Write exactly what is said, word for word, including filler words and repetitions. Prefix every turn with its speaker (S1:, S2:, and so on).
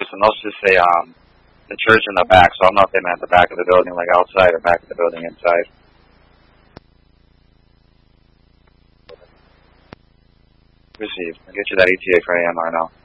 S1: and those just say um, the church in the back, so I don't know if they meant the back of the building, like outside, or back of the building inside. Received. I'll get you that E T A for A M R now.